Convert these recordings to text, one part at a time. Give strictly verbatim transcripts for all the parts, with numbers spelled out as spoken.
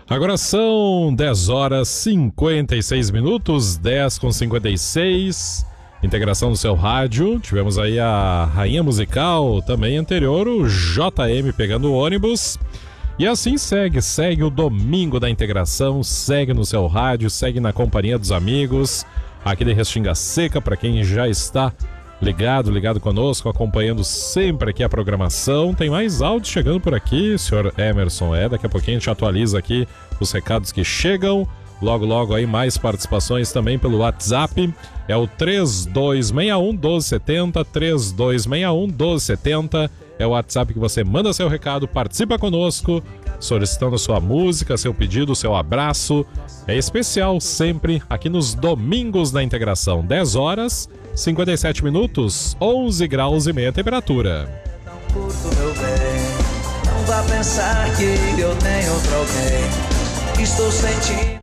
Agora são dez horas e cinquenta e seis minutos, dez com cinquenta e seis. Integração do seu rádio. Tivemos aí a rainha musical, também anterior, o J M pegando o ônibus. E assim segue, segue o Domingo da Integração, segue no seu rádio, segue na companhia dos amigos, aqui de Restinga Seca, para quem já está ligado, ligado conosco, acompanhando sempre aqui a programação. Tem mais áudios chegando por aqui, senhor Emerson, é, daqui a pouquinho a gente atualiza aqui os recados que chegam. Logo, logo aí mais participações também pelo WhatsApp, é o três dois seis um, um dois sete zero, três dois seis um, um dois sete zero, é o WhatsApp que você manda seu recado, participa conosco, solicitando sua música, seu pedido, seu abraço. É especial sempre aqui nos Domingos da Integração, dez horas, cinquenta e sete minutos, onze graus e meia temperatura. Não curto, meu bem, não vá pensar que eu tenho outro alguém, estou sentindo.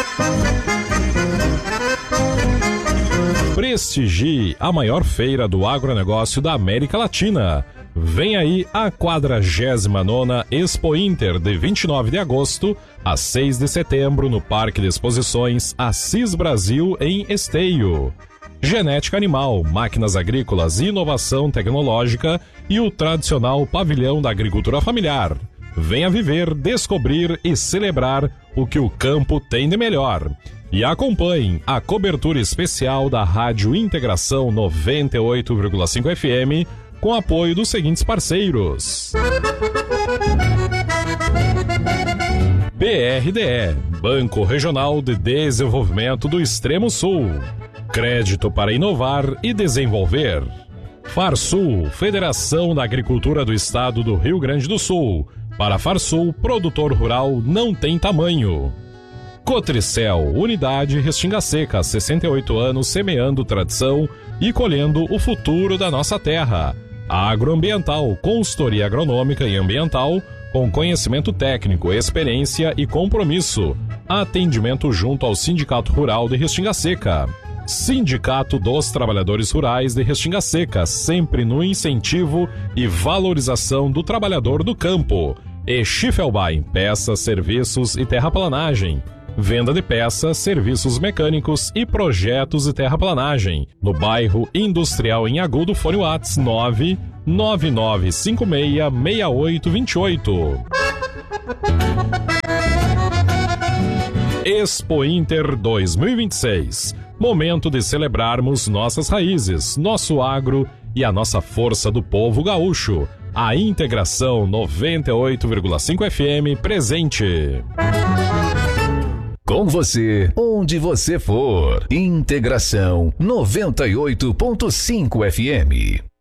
Prestigie a maior feira do agronegócio da América Latina. Vem aí a quadragésima nona Expo Inter, de vinte e nove de agosto a seis de setembro, no Parque de Exposições Assis Brasil, em Esteio. Genética animal, máquinas agrícolas e inovação tecnológica e o tradicional pavilhão da agricultura familiar. Venha viver, descobrir e celebrar o que o campo tem de melhor. E acompanhe a cobertura especial da Rádio Integração noventa e oito vírgula cinco F M, com apoio dos seguintes parceiros: B R D E, Banco Regional de Desenvolvimento do Extremo Sul. Crédito para inovar e desenvolver. Farsul, Federação da Agricultura do Estado do Rio Grande do Sul. Para Farsul, produtor rural não tem tamanho. Cotricel, Unidade Restinga Seca, sessenta e oito anos, semeando tradição e colhendo o futuro da nossa terra. Agroambiental, consultoria agronômica e ambiental, com conhecimento técnico, experiência e compromisso. Atendimento junto ao Sindicato Rural de Restinga Seca. Sindicato dos Trabalhadores Rurais de Restinga Seca, sempre no incentivo e valorização do trabalhador do campo. E Schiffelbein, peças, serviços e terraplanagem. Venda de peças, serviços mecânicos e projetos de terraplanagem. No bairro Industrial em Agudo, fone Whats nove nove nove cinco seis seis oito dois oito. Expo Inter dois mil e vinte e seis. Momento de celebrarmos nossas raízes, nosso agro e a nossa força do povo gaúcho. A Integração noventa e oito vírgula cinco F M presente. Com você, onde você for. Integração noventa e oito ponto cinco F M.